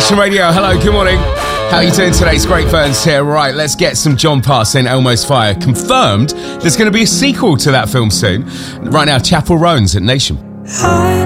Nation Radio. Hello, good morning. How are you doing today? It's Great Ferns here. Right, let's get some John Parr in Elmo's Fire. Confirmed there's going to be a sequel to that film soon. Right now, Chapel Roan's at Nation.